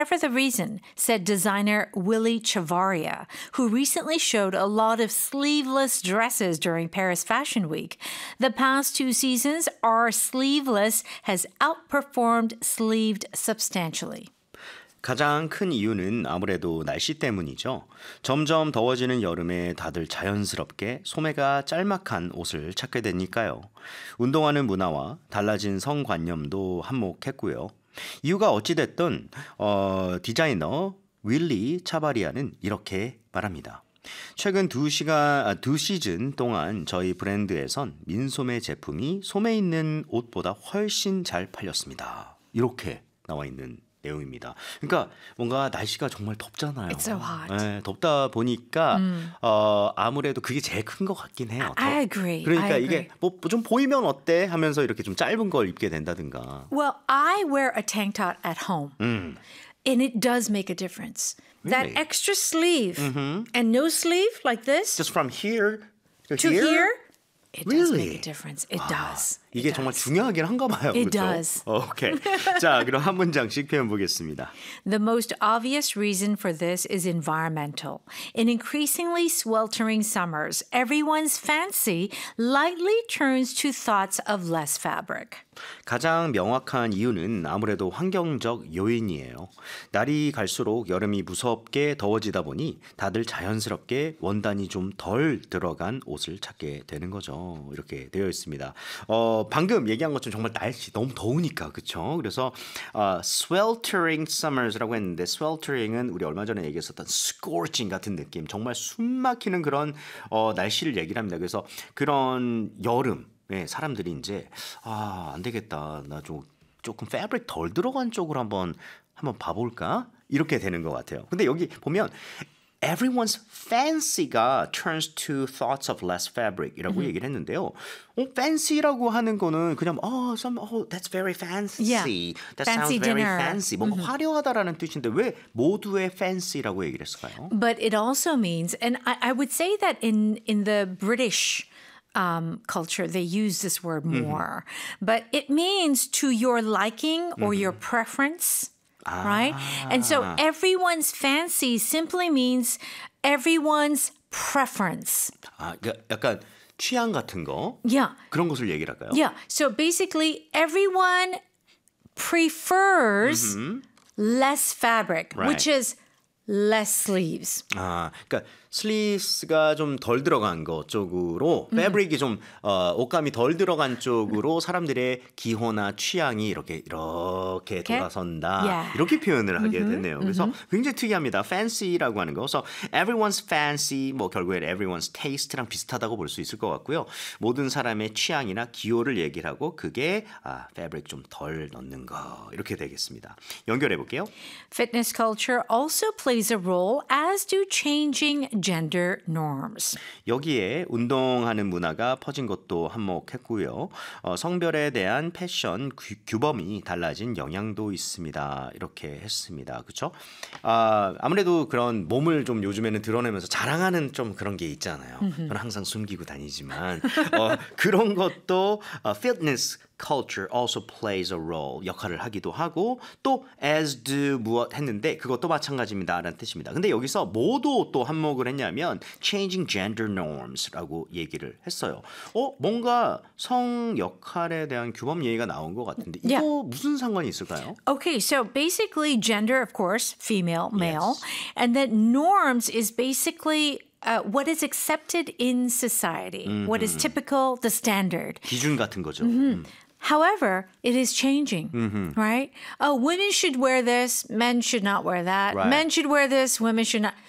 For the reason, said designer Willie Chavaria, who recently showed a lot of sleeveless dresses during Paris Fashion Week. The past 2 seasons, our sleeveless has outperformed sleeved substantially. 가장 큰 이유는 아무래도 날씨 때문이죠. 점점 더워지는 여름에 다들 자연스럽게 소매가 짤막한 옷을 찾게 되니까요. 운동하는 문화와 달라진 성관념도 한몫했고요. 이유가 어찌됐든 디자이너 윌리 차바리아는 이렇게 말합니다. 최근 2시즌 동안 저희 브랜드에선 민소매 제품이 소매 있는 옷보다 훨씬 잘 팔렸습니다. 이렇게 나와 있는 내용입니다. 그러니까 뭔가 날씨가 정말 덥잖아요. It's so hot. 네, 덥다 보니까 아무래도 그게 제일 큰 것 같긴 해요. I agree. 그러니까 I 이게 agree. 뭐 좀 보이면 어때 하면서 이렇게 좀 짧은 걸 입게 된다든가. Well, I wear a tank top at home, and it does make a difference. Really? That extra sleeve and no sleeve like this Just from here to here, it does make Really? a difference. It does. 이게 It 정말 does. 중요하긴 한가 봐요. It 그렇죠? does. 오케이. 자, 그럼 한 문장씩 표현 보겠습니다. The most obvious reason for this is environmental. In increasingly sweltering summers, everyone's fancy lightly turns to thoughts of less fabric. 가장 명확한 이유는 아무래도 환경적 요인이에요. 날이 갈수록 여름이 무섭게 더워지다 보니 다들 자연스럽게 원단이 좀 덜 들어간 옷을 찾게 되는 거죠. 이렇게 되어 있습니다. 방금 얘기한 것처럼 정말 날씨 너무 더우니까 그렇죠. 그래서 sweltering summers라고 했는데 sweltering은 우리 얼마 전에 얘기했었던 scorching 같은 느낌, 정말 숨막히는 그런 날씨를 얘기를 합니다. 그래서 그런 여름 네, 사람들이 이제 안 되겠다. 나 조금 패브릭 덜 들어간 쪽으로 한번 봐볼까? 이렇게 되는 것 같아요. 근데 여기 보면 everyone's fancy가 turns to thoughts of less fabric이라고 얘기를 했는데요. fancy라고 하는 거는 그냥 that's very fancy. Yeah. That Fancy sounds very dinner. fancy. 뭔가 화려하다라는 뜻인데 왜 모두의 fancy라고 얘기를 했을까요? But it also means, and I would say that in the British culture, they use this word more, but it means to your liking or your preference, right? And so everyone's fancy simply means everyone's preference. 약간 취향 같은 거 Yeah. 그런 것을 얘기를 할까요? Yeah. So basically, everyone prefers less fabric, Right. which is less sleeves. 그러니까 슬리브스가 좀 덜 들어간 것 쪽으로 패브릭이 좀 옷감이 덜 들어간 쪽으로 사람들의 기호나 취향이 이렇게 돌아선다. Yeah. 이렇게 표현을 하게 됐네요. 그래서 굉장히 특이합니다. fancy라고 하는 거. 그래서 everyone's fancy 뭐 결국에 everyone's taste랑 비슷하다고 볼 수 있을 것 같고요. 모든 사람의 취향이나 기호를 얘기를 하고 그게 패브릭 좀 덜 넣는 거 이렇게 되겠습니다. 연결해 볼게요. Fitness culture also plays a role, as do changing gender norms. 여기에 운동하는 문화가 퍼진 것도 한몫했고요. 성별에 대한 패션 규범이 달라진 영향도 있습니다. 이렇게 했습니다. 그렇죠? 아무래도 그런 몸을 좀 요즘에는 드러내면서 자랑하는 좀 그런 게 있잖아요. 저는 항상 숨기고 다니지만 그런 것도 fitness culture also plays a role 역할을 하기도 하고 또 as do 무엇 했는데 그것도 마찬가지입니다 라는 뜻입니다. 근데 여기서 뭐도 또 한몫을 했냐면 changing gender norms라고 얘기를 했어요. 뭔가 성 역할에 대한 규범 얘기가 나온 것 같은데 이거 Yeah. 무슨 상관이 있을까요? Okay, so basically gender, of course, female, male, Yes. and then norms is basically what is accepted in society, what is typical, the standard. 기준 같은 거죠. However, it is changing, right? Oh, women should wear this, men should not wear that. Right. Men should wear this, women should not.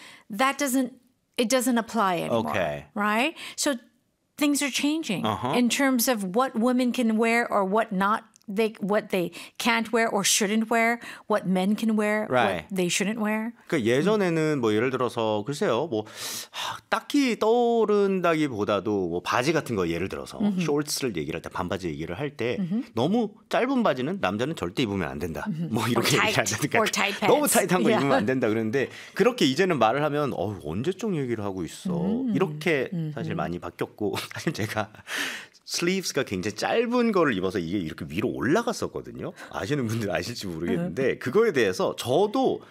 It doesn't apply anymore, Okay. right? So things are changing in terms of what women can wear or what they can't wear or shouldn't wear, what men can wear, Right. what they shouldn't wear. 그러니까 예전에는 뭐 예를 들어서 글쎄요 뭐 딱히 떠오른다기보다도 뭐 바지 같은 거 예를 들어서 쇼츠를 얘기를 할 때 반바지 얘기를 할 때 너무 짧은 바지는 남자는 절대 입으면 안 된다. 뭐 이렇게 Or 얘기를 tight, 하니까 or tight pants. 너무 타이트한 거 Yeah. 입으면 안 된다 그러는데 그렇게 이제는 말을 하면 언제적 얘기를 하고 있어. 이렇게 사실 많이 바뀌었고 사실 제가 슬리브스가 굉장히 짧은 거를 입어서 이게 이렇게 위로 올라갔었거든요. 아시는 분들 아실지 모르겠는데 그거에 대해서 저도